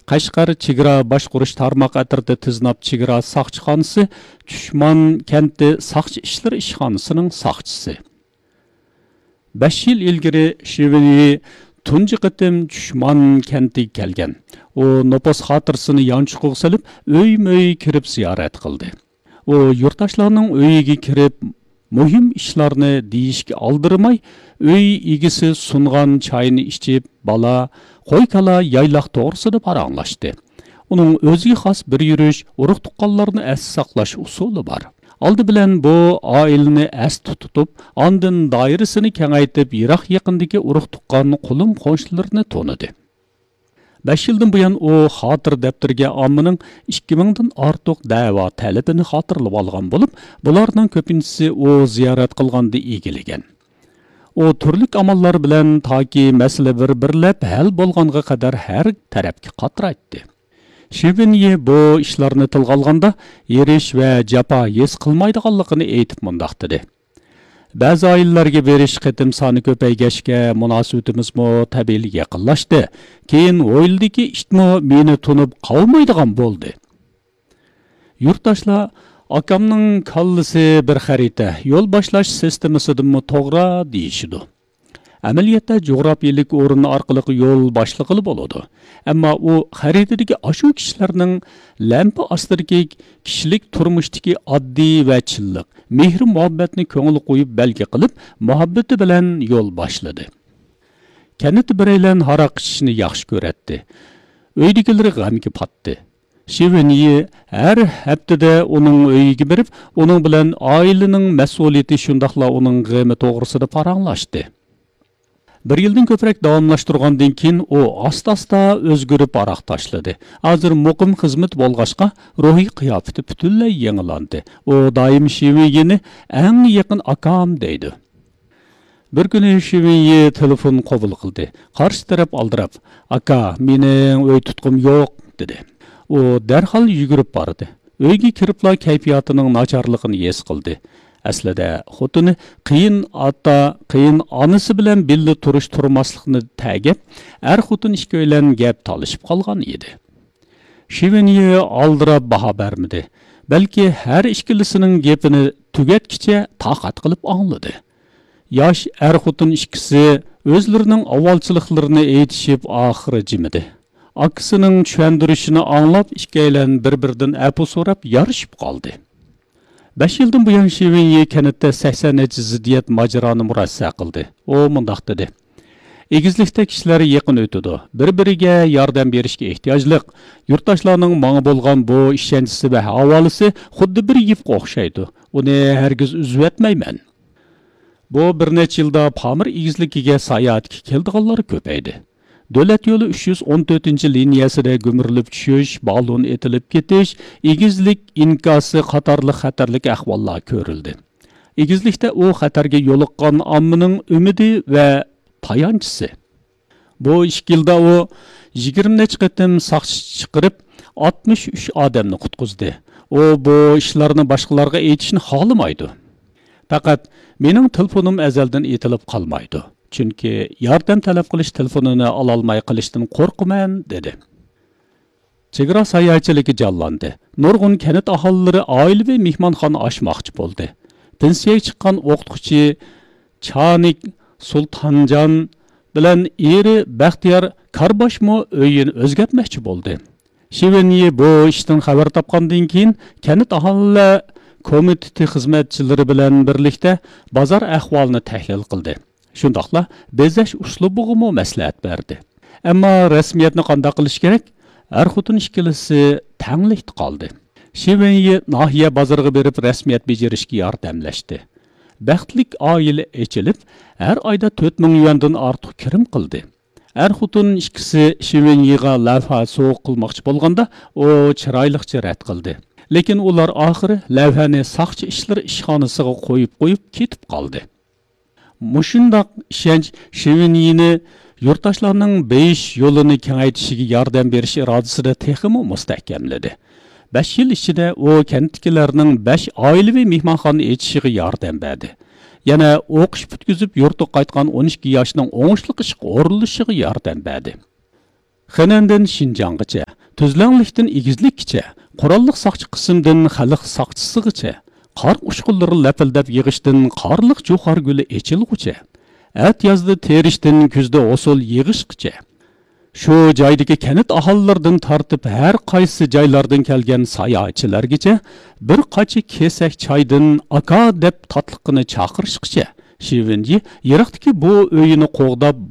Qashqar chegara boshqurish tarmoq atrida Tiznab chegara soqchixonasi, Tushman kenti soqchi ishlari ishxonasining soqchisi. 5 yil ilgari Shiveniye tunji qitim Tushman kentiga kelgan. U nopos xotirasini yanchiqqa solib, uy-mo'y kirib ziyorat qildi. U yurtdoshlarning uyiga kirib, muhim ishlarni deyishga aldırmay, uy egisi sungan çayını içip, bala, qo'y-kala yaylaq to'g'risida paranglashdi. Uning o'ziga xos bir yurish, urug' tuqqanlarni as saqlash usuli bor. Aldı bilan bu oilani as tutib, ondan doirasini kengaytib, yiroq yaqindagi urug' tuqqan qulum qo'shnilarini to'nidi. 5 yildan buyon u xotir daftarga ommaning 2000 dan ortiq da'vo talabini xotirlab olgan bo'lib, bularning ko'pinchisi u ziyorat qilganda egilagan. O turli amallar bilan toki masala bir-birlab hal bo'lganga qadar har tarafga qatraytdi. Shiveniye bu ishlarni tilga olganda erish va jafo his qilmaydiganligini aytib mundoq dedi. Ba'zi oilalarga berish qitim soni ko'paygashga munosabatimizmi tabiiy yaqinlashdi. Keyin o'yildiki, ishmo meni tunib qolmaydigan bo'ldi. Yurtdoshlar akamning kallisi bir xarita, yo'l boshlash sistemasidanmi to'g'ri deyishidi. Amaliyotda jo'grafiyalik o'rinni orqali yo'l boshlig'i bo'ladi. Ammo u xaritadagi ashu kishilarning lampa ostidagi kishilik turmushdagi oddiy va chilliq, mehr muhabbatni ko'ngil qo'yib belgi qilib, muhabbati bilan yo'l boshladi. Kanit biraylan haroq ichishni yaxshi ko'ratdi. Uydagilar g'amga patdi. Shiveniye her haftada uning uyiga berib, uning bilan oilaning mas'uliyati shundaqla uning g'ami to'g'risida paranglashdi. Bir yildan ko'proq davomlashtirgandan keyin u asta-asta o'zgarib aroq tashladi. Hozir muqim xizmat bo'lg'ashqa ruhiy qiyofati butunlay yangilandi. U doim Shiveniye'ni eng yaqin akam deydi. Bir kuni Shiveniye telefon qabul qildi. Qarshi taraf aldirab, "Aka, mening uy tutqim yo'q" dedi. U darhol yugurib bordi. Uyga kiribla kayfiyatining nacharligini his qildi. Aslida xotini qiyin onasi bilan birga turish turmaslikni ta'gib, xotin ikki bilan gap talishib qolgan edi. Shiveniye aldirab baho bermadi. Balki har ikkilisining gapini tugatkicha taqat qilib angladi. Yosh xotin ikkisi o'zlarining avvalchiliklarini aytishib oxiri jimidi. Akisining tushuntirishini anglab, ikkilan bir-biridan apu so'rab yarishib qoldi. 5 yildan buyon Shiveniye kanatda 80 ziddiyat majroni murassa qildi. O mundoq dedi. Egizlikda kishilar yaqin o'tadi. Bir-biriga yordam berishga ehtiyojliq. Yurtdoshlarning menga bo'lgan bu ishonchisi va havolasi xuddi bir yifqa o'xshaydi. Uni hargiz uzib etmayman. Bu bir necha yilda Pamir egizligiga sayohatga keldiganlar ko'paydi. Davlat yo'li 314-liniyasida gumurlib tushish, balon etilib ketish, egizlik inkosi qatorli xatarlik ahvollar ko'rildi. Egizlikda u xatarga yo'liqqan ommaning umidi va tayanchisi. Bu 2 yilda u 20 necha qitim soqchi chiqarib, 63 odamni qutqizdi. U bu ishlarni boshqalarga aytishni xohlamaydi. Faqat mening telefonim azaldan etilib qolmaydi. Çünkü yardım talep qilish telefonini ololmay qilishdan qo'rqaman dedi. Chegara sayohatchiligi jonlandi. Nurg'un kanat aholilari oilaviy mehmonxona ochmoqchi bo'ldi. Pensiyaga chiqqan o'qituvchi Chanik Sultanjon bilan eri Baxtiyor Karboshmo uyini o'zgartmoqchi bo'ldi. Shiveniye bu ishdan xabar topgandan keyin kanat aholilar komiteti xizmatchilari bilan birlikda bozor ahvolini tahlil qildi. Shundaqla bezash uslubiga maslahat berdi. Ammo rasmiyatni qanday qilish kerak? Xotin ikkilisi tanglikda qoldi. Shiveniye nahiya bozoriga berib rasmiyat bajarishga yordamlashdi. Baxtlik oila echilib, har oyda 4000 yuandan ortiq kirim qildi. Xotin ikkisi Shiveniyega lavha so'q qilmoqchi bo'lganda, u chiroyliqcha rad qildi. Lekin ular oxiri lavhani soqchi ishlar ishxonasiga qo'yib ketib qoldi. Mushundaq ishonch Shiveniyeni yurtdoshlarning beyish yo'lini kengaytishiga yordam berish irodasida texmi mustahkamladi. 5 yil ichida u kentdagilarning 5 oilaviy mehmonxona echishiga yordam berdi. Yana o'qish bitkizib yurtga qaytgan 12 yoshning o'ngishli ishga o'rinishiga yordam berdi. Xanandan Shinjonggacha tuzlanlikdan egizlikkicha, qurolliq soqchi qismdan xalq soqchisigacha, qor ushqunlari lapildab yig'ishdan qorliq jo'xor guli echilg'ucha, at yozda terishdan kuzda osul yig'ishgacha, shu joydagi kanit aholilaridan tortib har qaysi joylardan kelgan sayohatchilargacha bir qachi kesak choydan aka deb totliqini chaqirishgacha Shivinji yiroqdagi bu o'yini qo'g'dab